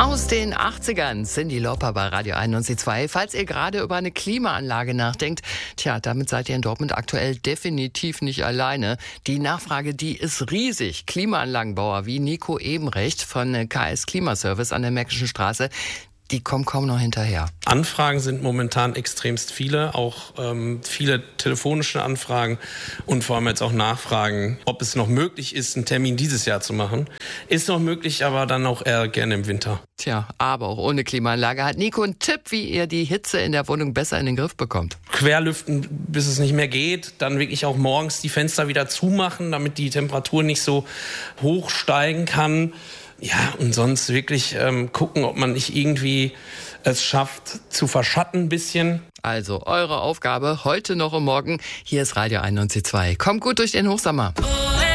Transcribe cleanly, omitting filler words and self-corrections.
Aus den 80ern, Cyndi Lauper bei Radio 91.2. Falls ihr gerade über eine Klimaanlage nachdenkt, damit seid ihr in Dortmund aktuell definitiv nicht alleine. Die Nachfrage, die ist riesig. Klimaanlagenbauer wie Nico Ebenrecht von KS Klimaservice an der Märkischen Straße, die kommen kaum noch hinterher. Anfragen sind momentan extremst viele, auch viele telefonische Anfragen und vor allem jetzt auch Nachfragen, ob es noch möglich ist, einen Termin dieses Jahr zu machen. Ist noch möglich, aber dann auch eher gerne im Winter. Aber auch ohne Klimaanlage hat Nico einen Tipp, wie ihr die Hitze in der Wohnung besser in den Griff bekommt. Querlüften, bis es nicht mehr geht, dann wirklich auch morgens die Fenster wieder zumachen, damit die Temperatur nicht so hoch steigen kann. Ja, und sonst wirklich gucken, ob man nicht irgendwie es schafft, zu verschatten ein bisschen. Also eure Aufgabe heute noch und morgen. Hier ist Radio 91.2. Kommt gut durch den Hochsommer.